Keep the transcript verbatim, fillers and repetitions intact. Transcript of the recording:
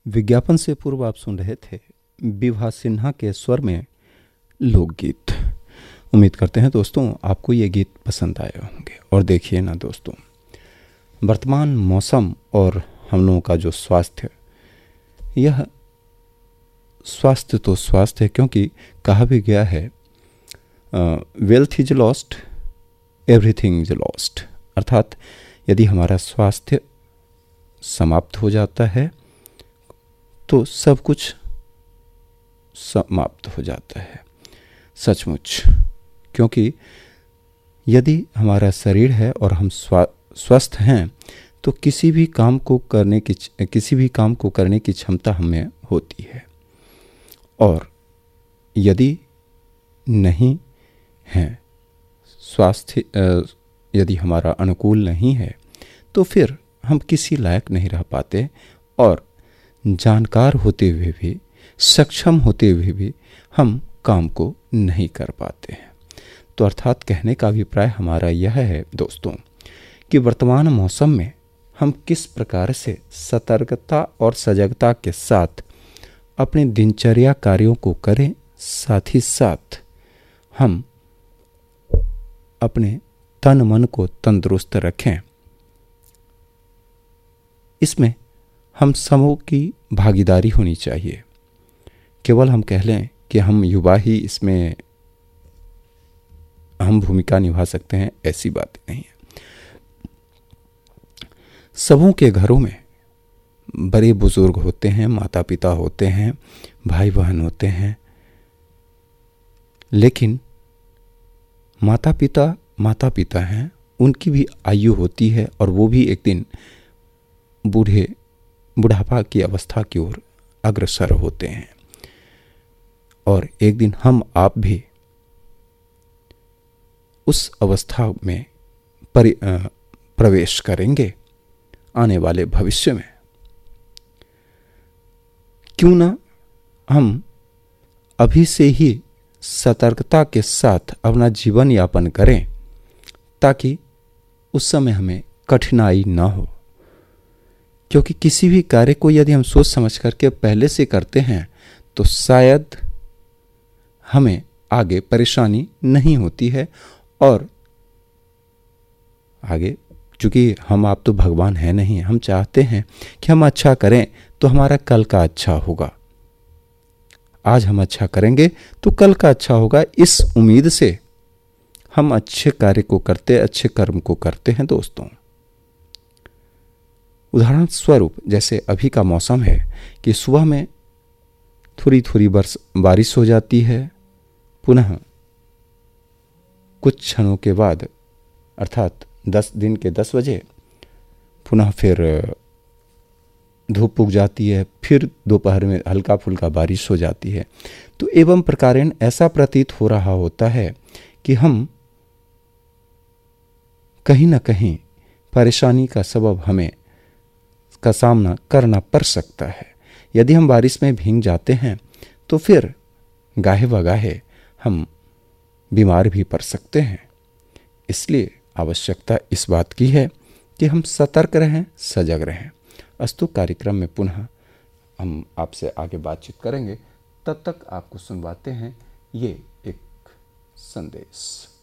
विज्ञापन से पूर्व आप सुन रहे थे विभा सिन्हा के स्वर में लोकगीत। उम्मीद करते हैं दोस्तों आपको ये गीत पसंद आए होंगे। और देखिए ना दोस्तों, वर्तमान मौसम और हम लोगों का जो स्वास्थ्य, यह स्वास्थ्य तो स्वास्थ्य है, क्योंकि कहा भी गया है wealth is lost, everything is lost. अर्थात यदि हमारा स्वास्थ्य समाप्त हो जाता है तो सब कुछ समाप्त हो जाता है। सचमुच, क्योंकि यदि हमारा शरीर है और हम स्वस्थ हैं तो किसी भी काम को करने की किसी भी काम को करने की क्षमता हमें होती है। और यदि नहीं है स्वास्थ्य, यदि हमारा अनुकूल नहीं है तो फिर हम किसी लायक नहीं रह पाते, और जानकार होते हुए भी, सक्षम होते हुए भी हम काम को नहीं कर पाते हैं। तो अर्थात कहने का अभिप्राय हमारा यह है दोस्तों कि वर्तमान मौसम में हम किस प्रकार से सतर्कता और सजगता के साथ अपने दिनचर्या कार्यों को करें, साथ ही साथ हम अपने तन मन को तंदुरुस्त रखें। इसमें हम समूह की भागीदारी होनी चाहिए। केवल हम कह लें कि हम युवा ही इसमें अहम भूमिका निभा सकते हैं, ऐसी बात नहीं है। सबों के घरों में बड़े बुजुर्ग होते हैं, माता पिता होते हैं, भाई बहन होते हैं, लेकिन माता पिता माता पिता हैं, उनकी भी आयु होती है और वो भी एक दिन बूढ़े बुढ़ापा की अवस्था की ओर अग्रसर होते हैं। और एक दिन हम आप भी उस अवस्था में प्रवेश करेंगे आने वाले भविष्य में। क्यों ना हम अभी से ही सतर्कता के साथ अपना जीवन यापन करें, ताकि उस समय हमें कठिनाई ना हो। क्योंकि किसी भी कार्य को यदि हम सोच समझ करके पहले से करते हैं तो शायद हमें आगे परेशानी नहीं होती है। और आगे, चूंकि हम आप तो भगवान हैं नहीं, हम चाहते हैं कि हम अच्छा करें तो हमारा कल का अच्छा होगा। आज हम अच्छा करेंगे तो कल का अच्छा होगा, इस उम्मीद से हम अच्छे कार्य को करते, अच्छे कर्म को करते हैं दोस्तों। उदाहरण स्वरूप जैसे अभी का मौसम है कि सुबह में थोड़ी थोड़ी बरस बारिश हो जाती है, पुनः कुछ क्षणों के बाद अर्थात दस दिन के दस बजे पुनः फिर धूप उग जाती है, फिर दोपहर में हल्का फुल्का बारिश हो जाती है। तो एवं प्रकारेण ऐसा प्रतीत हो रहा होता है कि हम कहीं ना कहीं परेशानी का सबब हमें का सामना करना पड़ सकता है। यदि हम बारिश में भीग जाते हैं तो फिर गाहे बगाहे हम बीमार भी पड़ सकते हैं। इसलिए आवश्यकता इस बात की है कि हम सतर्क रहें, सजग रहें। अस्तु, कार्यक्रम में पुनः हम आपसे आगे बातचीत करेंगे। तब तक आपको सुनवाते हैं ये एक संदेश।